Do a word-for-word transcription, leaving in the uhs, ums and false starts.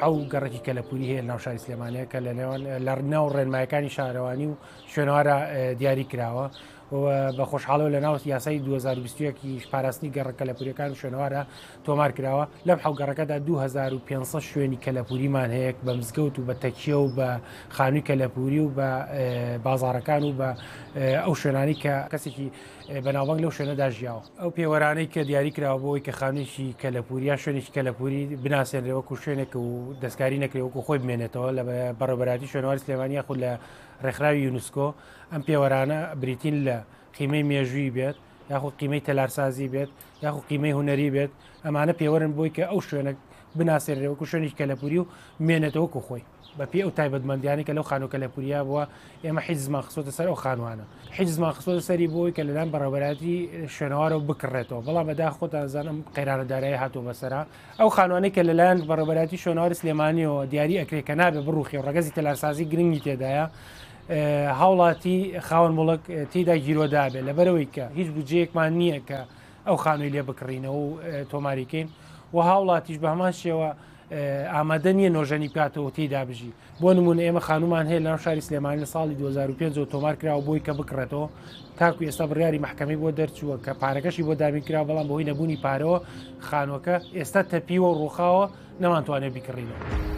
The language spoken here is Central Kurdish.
حەو گەڕێکی کەلەپوری هەیە ناو شاری سلێمانیە کە لە ناو ڕێنمایەکانی شارەوانی و شوێنەوارە دیاری کراوە بە خۆشحاڵەوە لە ناو یاسای دوو هەزار و بیست و یەک پاراستنی گەڕە کەلەپوریەکان و شوێنەوارە تۆمار کراوە لەم حەو گەڕەکەدا دوو هەزار و پێنجسەد شوێنی کەلەپوریمان هەیە بە مزگەوت و بە تەکیە و بە خانووی کەلەپوری و بە بازاڕەکان و بە ئەو شوێنانی کە کەسێکی بەناوبانگ لەو شوێنەدا ژیاوە ئەو پێوەرانەی کە دیاری کراوە بۆی کە خانوویشی کەلەپوریا شوێنێکی کەلەپوری بناسێنرێوەکو شوێنێک و دەستکاری نەکرێوەکو خۆی بمێنێتەوە لە بەڕێوەبەراتی شوێنەواری سلێمانیا خود لە ڕێکخراوی یونسکۆ ئەم پێوەرانە بریتین لە قیمەی مێژووی بێت یاخود قیمەی تەلارسازی بێت یاخود قیمەی هوەری بێت ئەمانە پێوەرن بۆی کە ئەو شوێنە بناسێنرێوەکو شوێنێکی کەلەپوری و مێنێتەوەکو خۆی بە پێ ئەو تایبەتمەندیانی کە لەو خانوو کەلەپوریا بووە ئێمە حیزمان خستۆتە سەر ئەو خانوانە حیزمان خستۆتە سەری بۆی کە لەلایەن بەڕێوەبەراتی شوێنەوارە بکڕێتەوە بەڵام بەدا خۆتان زانم قەیرانەدارایی هاتووە بەسەرا ئەو خانوانەی کە لەلایەن بەڕێوەبەراتی شوێنەواری سلێمانیەوە دیاری ئەکرێت کە نابێ بڕوخی و ڕەگەزی تەلارسازی گرنگی تێدایە هاوڵاتی خاوەن مڵک تێدا گیرۆدا بێت لەبەرەوەی کە هیچ بودجەیەکمان نییە کە ئەو خانووی لێ بکڕینەوە و تۆماریکەین و هاوڵاتیش بە هەمان شێوە ئامادە نییە نۆژەنی بکاتەوە تێدا بژی بۆ نمونە ئێمە خانومان هەیە لەناو شاری سلێمانی لە ساڵی دوو هەزار و پێنج تۆمار کراوە بۆی کە بکڕێتەوە تاکو ئێستا بڕیاری محکەمەی بۆ دەرچووە کە پارەکەشی بۆ دابین کرا بەڵام بەهۆی نەبوونی پارەوە خانووەکە ئێستا تەپیوە و ڕووخاوە نەمانتوانێت بیکڕینەوە.